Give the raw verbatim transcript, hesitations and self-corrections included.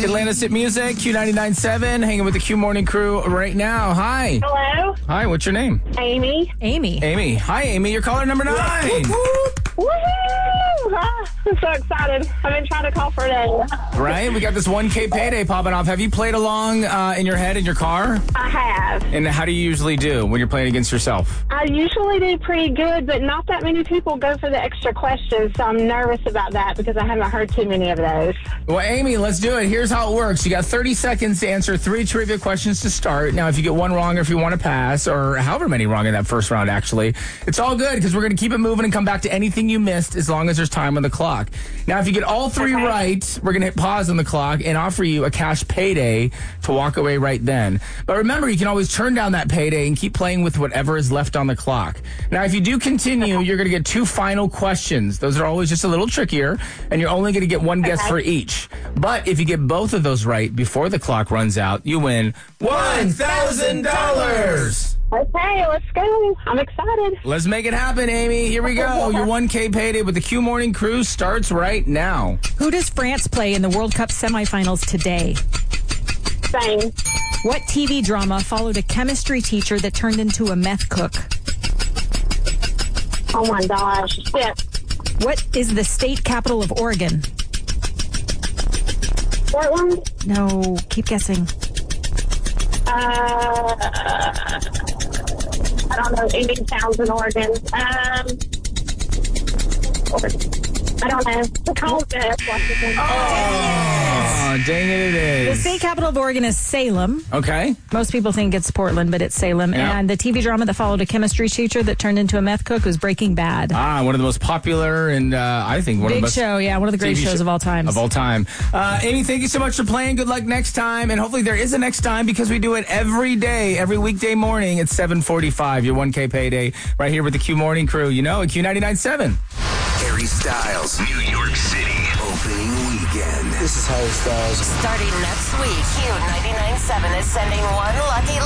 Atlantis Hit Music, Q ninety-nine point seven, hanging with the Q Morning Crew right now. Hi. Hello. Hi, what's your name? Amy. Amy. Amy. Hi, Amy. You're caller number nine. Woohoo! Ah, I'm so excited. I've been trying to call for a day. Right? We got this one K payday popping off. Have you played along uh, in your head in your car? I have. And how do you usually do when you're playing against yourself? I usually do pretty good, but not that many people go for the extra questions, so I'm nervous about that because I haven't heard too many of those. Well, Amy, let's do it. Here's how it works. You got thirty seconds to answer three trivia questions to start. Now, if you get one wrong or if you want to pass, or however many wrong in that first round, actually, it's all good because we're going to keep it moving and come back to anything you missed as long as there's time on the clock. Now, if you get all three Okay. right, we're going to hit pause on the clock and offer you a cash payday to walk away right then. But remember, you can always turn down that payday and keep playing with whatever is left on the clock. Now, if you do continue, you're going to get two final questions. Those are always just a little trickier, and you're only going to get one guess Okay. for each. But if you get both of those right before the clock runs out, you win one thousand dollars. Okay, let's go. I'm excited. Let's make it happen, Amy. Here we go. Your one K payday with the Q Morning Crew starts right now. Who does France play in the World Cup semifinals today? Same. What T V drama followed a chemistry teacher that turned into a meth cook? Oh my gosh. Shit. What is the state capital of Oregon? Portland? No, keep guessing. Uh, I don't know. Indian towns in Oregon. Um, I don't know. Tacoma, Washington. Oh, dang it, it The is. state capital of Oregon is Salem. Okay. Most people think it's Portland, but it's Salem. Yeah. And the T V drama that followed a chemistry teacher that turned into a meth cook was Breaking Bad. Ah, one of the most popular and uh, I think one Big of the best show, yeah, one of the great T V shows show- of all time. Of all time. Uh, Amy, thank you so much for playing. Good luck next time. And hopefully there is a next time because we do it every day, every weekday morning at seven forty-five. Your one K payday right here with the Q Morning Crew. You know, at Q ninety-nine point seven. Harry Styles, New York City, opening weekend. This is Harry Styles. Starting next week, Q ninety-nine point seven is sending one lucky